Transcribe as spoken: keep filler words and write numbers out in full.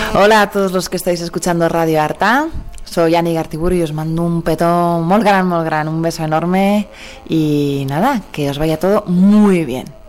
Hola a todos los que estáis escuchando Radio Arta. Soy Ani Gartiburu y os mando un petón muy gran, muy gran, un beso enorme y nada, que os vaya todo muy bien.